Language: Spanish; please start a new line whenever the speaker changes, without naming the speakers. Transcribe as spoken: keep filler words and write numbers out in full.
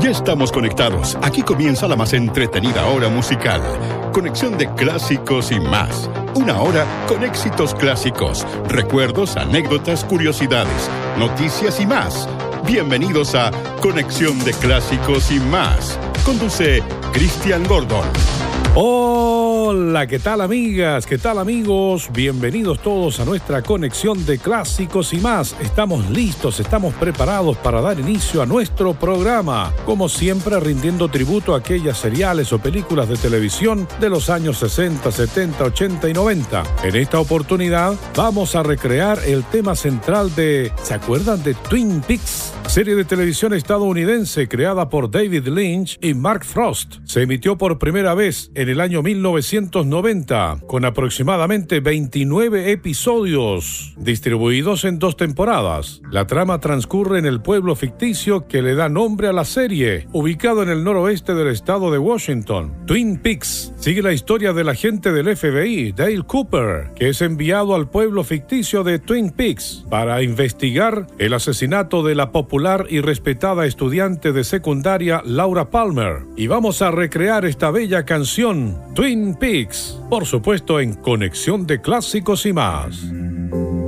Ya estamos conectados. Aquí comienza la más entretenida hora musical. Conexión de clásicos y más. Una hora con éxitos clásicos, recuerdos, anécdotas, curiosidades, noticias y más. Bienvenidos a Conexión de Clásicos y más. Conduce Cristian Gordon.
Hola, ¿qué tal amigas? ¿Qué tal amigos? Bienvenidos todos a nuestra conexión de clásicos y más. Estamos listos, estamos preparados para dar inicio a nuestro programa. Como siempre, rindiendo tributo a aquellas seriales o películas de televisión de los años sesenta, setenta, ochenta y noventa. En esta oportunidad vamos a recrear el tema central de... ¿Se acuerdan de Twin Peaks? Serie de televisión estadounidense creada por David Lynch y Mark Frost. Se emitió por primera vez en el año mil novecientos noventa, con aproximadamente veintinueve episodios, distribuidos en dos temporadas. La trama transcurre en el pueblo ficticio que le da nombre a la serie, ubicado en el noroeste del estado de Washington. Twin Peaks sigue la historia del agente del F B I, Dale Cooper, que es enviado al pueblo ficticio de Twin Peaks para investigar el asesinato de la popular y respetada estudiante de secundaria Laura Palmer. Y vamos a recrear esta bella canción, Twin Peaks, por supuesto en Conexión de Clásicos y más.